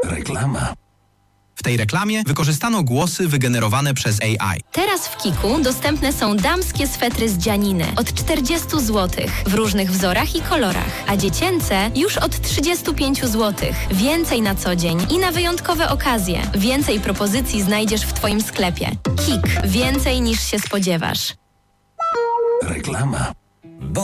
Reklama. W tej reklamie wykorzystano głosy wygenerowane przez AI. Teraz w Kiku dostępne są damskie swetry z dzianiny od 40 zł w różnych wzorach i kolorach, a dziecięce już od 35 zł. Więcej na co dzień i na wyjątkowe okazje. Więcej propozycji znajdziesz w Twoim sklepie. Kik. Więcej niż się spodziewasz. Reklama.